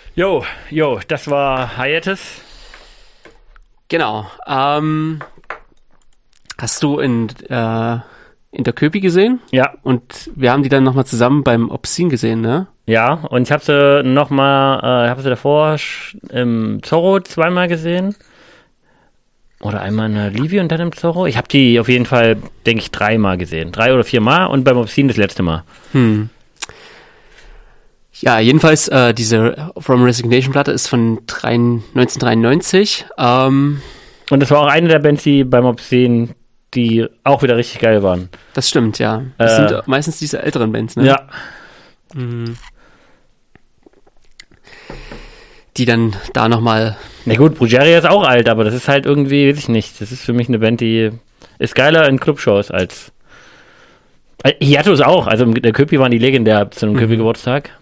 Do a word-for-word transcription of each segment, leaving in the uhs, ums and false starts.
Jo, jo, das war Hiatus. Genau. Ähm, hast du in, äh, in der Köpi gesehen? Ja, Und wir haben die dann nochmal zusammen beim Obscene gesehen, ne? ja. Und ich habe sie nochmal, äh, habe sie davor sch- im Zorro zweimal gesehen. Oder einmal in der Livi und dann im Zorro. Ich habe die auf jeden Fall, denke ich, dreimal gesehen. Drei oder viermal und beim Obscene das letzte Mal. Hm. Ja, jedenfalls, äh, diese From Resignation Platte ist von drei, neunzehnhundertdreiundneunzig. Ähm, Und das war auch eine der Bands, die beim Obscene, die auch wieder richtig geil waren. das stimmt, ja. Das Äh, sind meistens diese älteren Bands, ne? Ja. Mhm. Die dann da nochmal... Na gut, Brugeria ist auch alt, aber das ist halt irgendwie, weiß ich nicht, das ist für mich eine Band, die ist geiler in Clubshows als äh, Hiatus auch, also der Köpi waren die legendär zu einem Mhm. Köpi-Geburtstag.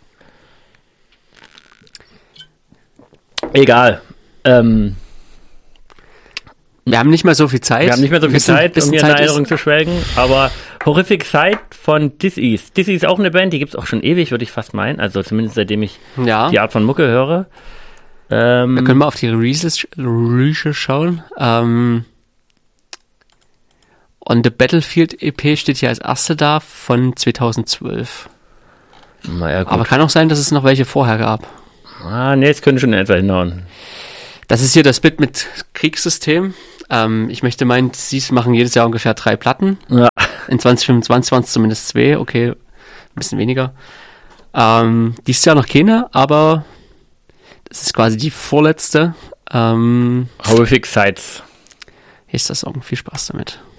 Egal. Ähm, Wir haben nicht mehr so viel Zeit. wir haben nicht mehr so viel Bisschen- Zeit, bisschen um hier in Zeit ist- Erinnerung zu schwelgen, aber Horrific Sight von Dis-Ease. Dis-Ease ist auch eine Band, die gibt's auch schon ewig, würde ich fast meinen, also zumindest seitdem ich Ja. die Art von Mucke höre. Ähm, Wir können mal auf die Releases Releases schauen. Ähm, On the Battlefield E P steht hier als erste da von zweitausendzwölf. naja, gut. Aber kann auch sein, dass es noch welche vorher gab. ah, nee, es könnte schon in etwa hinhauen. Das ist hier das Bit mit Kriegssystem. Ähm, ich möchte meinen, sie machen jedes Jahr ungefähr drei Platten. Ja. In zwanzig fünfundzwanzig waren es zumindest zwei. Okay, ein bisschen weniger. Ähm, dieses Jahr noch keine, aber das ist quasi die vorletzte. Ähm, Horrific Sights. hier ist das Song. Viel Spaß damit.